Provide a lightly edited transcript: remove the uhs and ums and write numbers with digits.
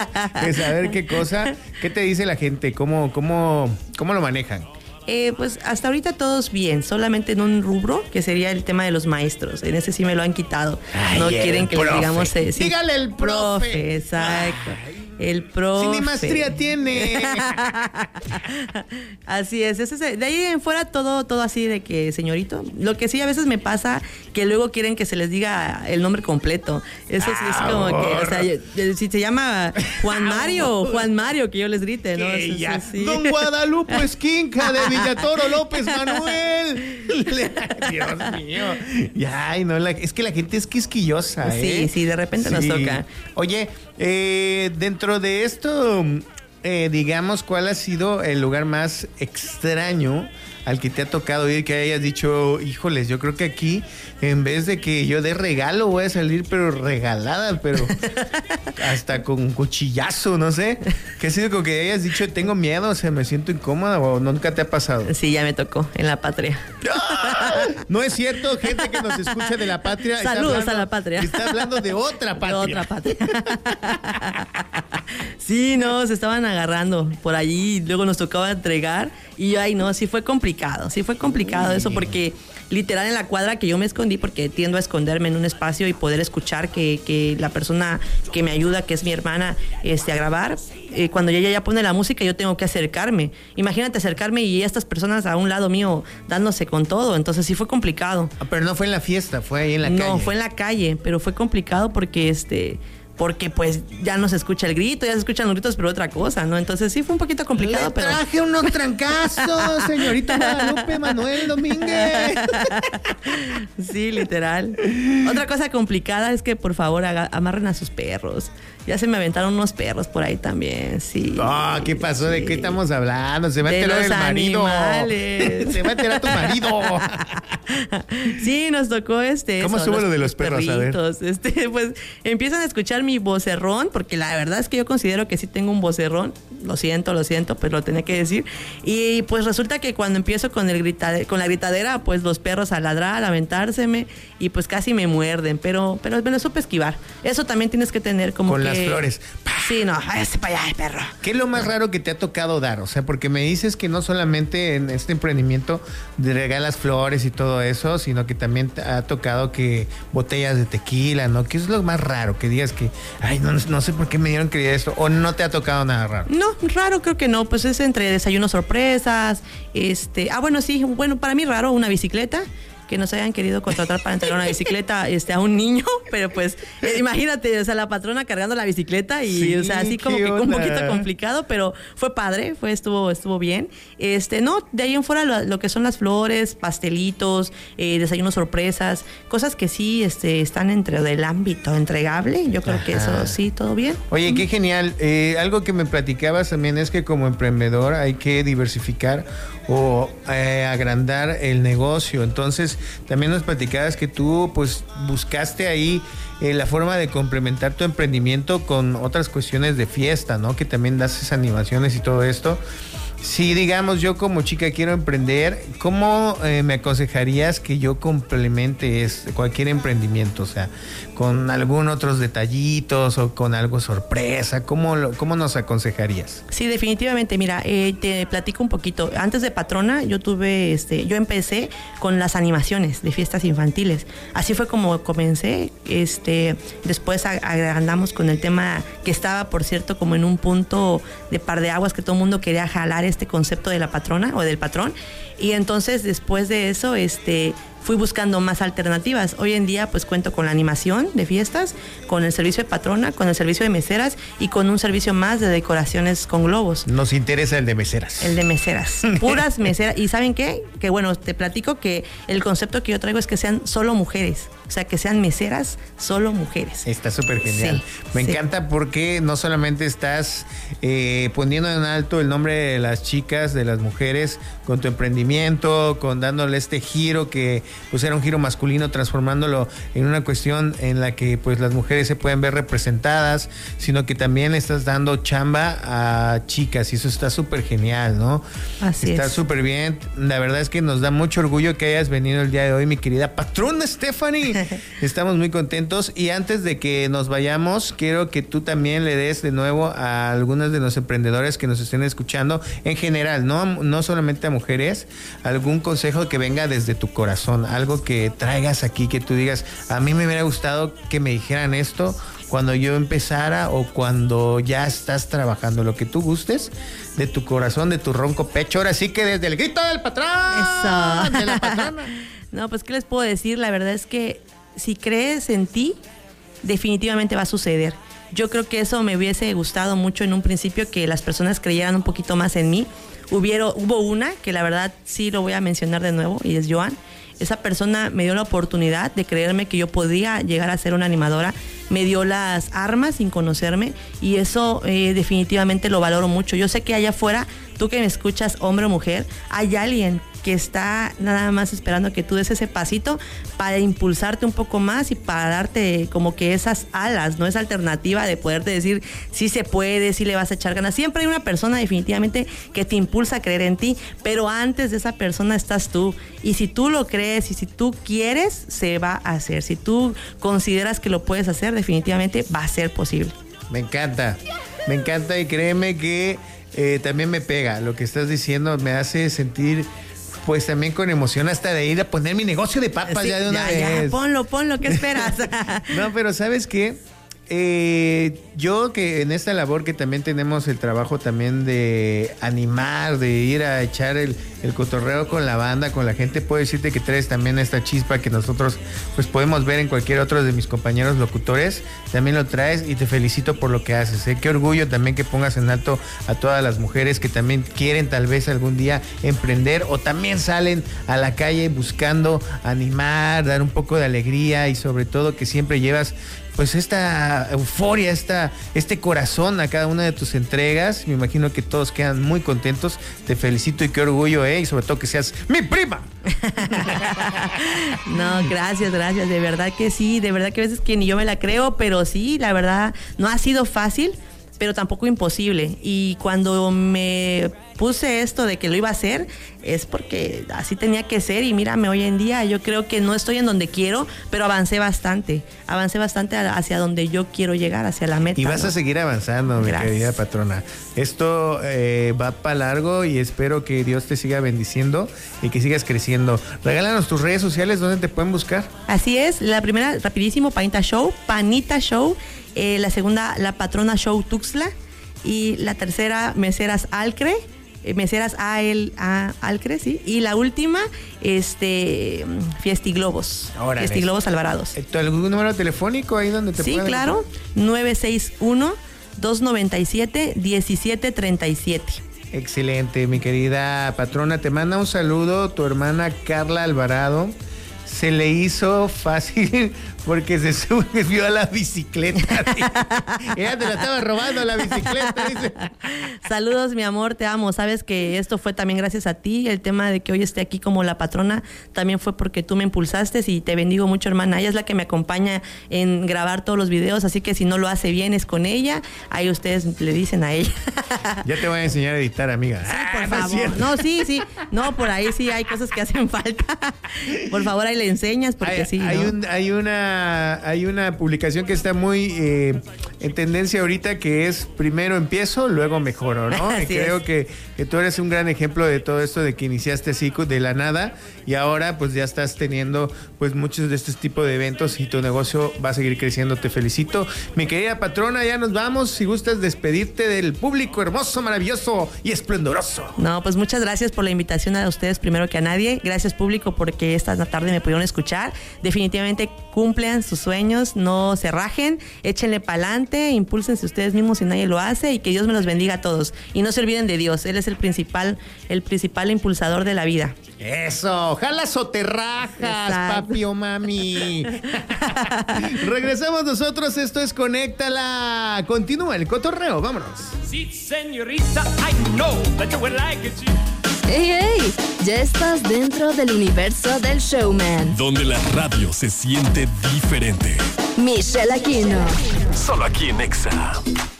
Pues a ver qué cosa, ¿qué te dice la gente? ¿Cómo lo manejan? Pues hasta ahorita todos bien, solamente en un rubro que sería el tema de los maestros. En ese sí me lo han quitado. Ay, no quieren que les digamos. Sí, dígale el profe. Exacto. Ay. El profe. Si ni maestría tiene. Así es. De ahí en fuera todo así de que señorito. Lo que sí a veces me pasa que luego quieren que se les diga el nombre completo. Eso sí es como que, o sea, si se llama Juan Mario, que yo les grite, ¿no? Eso, sí. Don Guadalupe Esquinca de Villatoro López Manuel. Dios mío. Ay, no, es que la gente es quisquillosa, ¿eh? Sí, de repente nos toca. Oye, dentro de esto, digamos, ¿cuál ha sido el lugar más extraño al que te ha tocado ir, que hayas dicho, híjoles, yo creo que aquí, en vez de que yo dé regalo, voy a salir, pero regalada, pero hasta con un cuchillazo, no sé? ¿Qué ha sido con que hayas dicho, tengo miedo, o sea, me siento incómoda, o nunca te ha pasado? Sí, ya me tocó, en la patria. No es cierto, gente que nos escucha de la patria. Saludos a la patria. Está hablando de otra patria. De otra patria. Sí, no, se estaban agarrando por allí, luego nos tocaba entregar y ay no, sí fue complicado eso porque literal en la cuadra que yo me escondí porque tiendo a esconderme en un espacio y poder escuchar que la persona que me ayuda, que es mi hermana, a grabar, cuando ella ya pone la música yo tengo que acercarme. Imagínate acercarme y estas personas a un lado mío dándose con todo, entonces sí fue complicado. Pero no fue en la fiesta, fue ahí en la calle. No, fue en la calle, pero fue complicado porque porque pues ya no se escucha el grito, ya se escuchan los gritos, pero otra cosa, ¿no? Entonces sí fue un poquito complicado, pero... traje unos trancazos, señorita Guadalupe Manuel Domínguez. Sí, literal. Otra cosa complicada es que por favor amarren a sus perros. Ya se me aventaron unos perros por ahí también, sí. ¿Qué pasó? ¿De qué estamos hablando? Se va a enterar el marido. Se va a enterar tu marido. Sí, nos tocó ¿Cómo estuvo lo de los perros? Perritos, a ver. Pues empiezan a escuchar mi vocerrón, porque la verdad es que yo considero que sí tengo un vocerrón. Lo siento, pues lo tenía que decir. Y pues resulta que cuando empiezo con la gritadera, pues los perros a ladrar, a aventárseme, y pues casi me muerden, pero me lo supe esquivar. Eso también tienes que tener como con las flores. Sí, no, váyase para allá, perro. ¿Qué es lo más raro que te ha tocado dar? O sea, porque me dices que no solamente en este emprendimiento de regalas flores y todo eso, sino que también te ha tocado que botellas de tequila, ¿no? ¿Qué es lo más raro? Que digas que, ay, no sé por qué me dieron que diga esto, o no te ha tocado nada raro. No, raro creo que no, pues es entre desayunos sorpresas, bueno, para mí raro, una bicicleta. Que nos hayan querido contratar para entregar una bicicleta a un niño, pero pues imagínate, o sea, la patrona cargando la bicicleta y, sí, o sea, así como que un poquito complicado, pero fue padre, estuvo bien. No, de ahí en fuera lo que son las flores, pastelitos, desayunos sorpresas, cosas que sí están dentro del ámbito entregable, yo creo que eso sí, todo bien. Oye, qué genial. Algo que me platicabas también es que como emprendedor hay que diversificar o agrandar el negocio. Entonces, también nos platicabas que tú pues buscaste ahí la forma de complementar tu emprendimiento con otras cuestiones de fiesta, ¿no? Que también das esas animaciones y todo esto. Si, digamos, yo como chica quiero emprender, ¿cómo me aconsejarías que yo complemente cualquier emprendimiento? O sea, con algún otros detallitos o con algo sorpresa, ¿cómo nos aconsejarías? Sí, definitivamente. Mira, te platico un poquito. Antes de patrona, yo empecé con las animaciones de fiestas infantiles. Así fue como comencé. Después agrandamos con el tema que estaba, por cierto, como en un punto de par de aguas que todo el mundo quería jalar este concepto de la patrona o del patrón, y entonces después de eso fui buscando más alternativas. Hoy en día pues cuento con la animación de fiestas, con el servicio de patrona, con el servicio de meseras y con un servicio más de decoraciones con globos. Nos interesa el de meseras. El de meseras, puras meseras. ¿Y saben qué? Que bueno, te platico que el concepto que yo traigo es que sean solo mujeres, o sea, que sean meseras solo mujeres. Está súper genial. Sí, me encanta porque no solamente estás poniendo en alto el nombre de las chicas, de las mujeres, con tu emprendimiento, con dándole este giro que pues era un giro masculino, transformándolo en una cuestión en la que pues las mujeres se pueden ver representadas, sino que también estás dando chamba a chicas y eso está súper genial, ¿no? Así está es. súper bien. La verdad es que nos da mucho orgullo que hayas venido el día de hoy, mi querida patrona Stephanie. Estamos muy contentos y antes de que nos vayamos, quiero que tú también le des de nuevo a algunos de los emprendedores que nos estén escuchando, en general, no solamente a mujeres, algún consejo que venga desde tu corazón, algo que traigas aquí, que tú digas, a mí me hubiera gustado que me dijeran esto cuando yo empezara o cuando ya estás trabajando, lo que tú gustes, de tu corazón, de tu ronco pecho. Ahora sí que desde el grito del patrón. Eso. De la patrona. No, pues ¿qué les puedo decir? La verdad es que si crees en ti, definitivamente va a suceder. Yo creo que eso me hubiese gustado mucho en un principio, que las personas creyeran un poquito más en mí. Hubo una que la verdad sí lo voy a mencionar de nuevo, y es Joan. Esa persona me dio la oportunidad de creerme que yo podía llegar a ser una animadora, me dio las armas sin conocerme, y eso definitivamente lo valoro mucho. Yo sé que allá afuera, tú que me escuchas, hombre o mujer, hay alguien que está nada más esperando que tú des ese pasito para impulsarte un poco más y para darte como que esas alas, ¿no? Esa alternativa de poderte decir sí se puede, sí le vas a echar ganas. Siempre hay una persona definitivamente que te impulsa a creer en ti, pero antes de esa persona estás tú. Y si tú lo crees y si tú quieres, se va a hacer. Si tú consideras que lo puedes hacer, definitivamente va a ser posible. Me encanta y créeme que también me pega lo que estás diciendo, me hace sentir pues también con emoción hasta de ir a poner mi negocio de papas, sí, ya de una vez. Ya, ponlo, ¿qué esperas? No, pero ¿sabes qué? Yo que en esta labor que también tenemos el trabajo también de animar, de ir a echar el cotorreo con la banda, con la gente, puedo decirte que traes también esta chispa que nosotros pues podemos ver en cualquier otro de mis compañeros locutores, también lo traes y te felicito por lo que haces, Qué orgullo también que pongas en alto a todas las mujeres que también quieren tal vez algún día emprender o también salen a la calle buscando animar, dar un poco de alegría y sobre todo que siempre llevas pues esta euforia, este corazón a cada una de tus entregas. Me imagino que todos quedan muy contentos. Te felicito y qué orgullo, y sobre todo que seas mi prima. No, gracias, de verdad que sí, de verdad que a veces que ni yo me la creo, pero sí, la verdad no ha sido fácil, pero tampoco imposible. Y cuando me puse esto de que lo iba a hacer, es porque así tenía que ser. Y mírame, hoy en día yo creo que no estoy en donde quiero, pero avancé bastante hacia donde yo quiero llegar, hacia la meta. Y vas, ¿no?, a seguir avanzando, mi querida patrona. Esto va para largo y espero que Dios te siga bendiciendo y que sigas creciendo. Regálanos tus redes sociales, ¿dónde te pueden buscar? Así es, la primera, rapidísimo, Panita Show. La segunda, La Patrona Show Tuxtla, y la tercera, Meseras Alcre, Meseras Alcre, sí, y la última, Fiestiglobos. Órale. Fiestiglobos Alvarados. ¿Algún número telefónico ahí donde te pueden? Sí, claro, 961-297-1737. Excelente, mi querida patrona, te manda un saludo tu hermana Carla Alvarado. Se le hizo fácil porque se subió a la bicicleta. Ella te la estaba robando la bicicleta, dice. Saludos, mi amor, te amo. Sabes que esto fue también gracias a ti. El tema de que hoy esté aquí como la patrona también fue porque tú me impulsaste, y te bendigo mucho, hermana. Ella es la que me acompaña en grabar todos los videos, así que si no lo hace bien es con ella. Ahí ustedes le dicen a ella. Ya te voy a enseñar a editar, amiga. Sí, por favor. No, sí. No, por ahí sí hay cosas que hacen falta. Por favor, ahí le enseñas porque hay una publicación que está muy en tendencia ahorita, que es primero empiezo, luego mejoro, ¿no? Y creo que tú eres un gran ejemplo de todo esto, de que iniciaste así de la nada y ahora pues ya estás teniendo pues muchos de estos tipos de eventos y tu negocio va a seguir creciendo. Te felicito, mi querida patrona. Ya nos vamos, si gustas despedirte del público hermoso, maravilloso y esplendoroso. No, pues muchas gracias por la invitación a ustedes primero que a nadie. Gracias, público, porque esta tarde me pudieron escuchar. Definitivamente cumplan sus sueños, no se rajen, échenle pa'lante, impúlsense ustedes mismos si nadie lo hace, y que Dios me los bendiga a todos. Y no se olviden de Dios, Él es el principal impulsador de la vida. Eso, jalas o te rajas, papi o mami. Regresamos nosotros, esto es Conéctala. Continúa el cotorreo, vámonos. Sí, señorita, I know that you would like it. ¡Ey! Ya estás dentro del universo del showman, donde la radio se siente diferente. Michelle Aquino. Solo aquí en Exa.